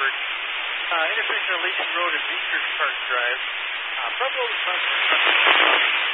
Harvard, intersection of Lacey Road and Beechers Park Drive. Front row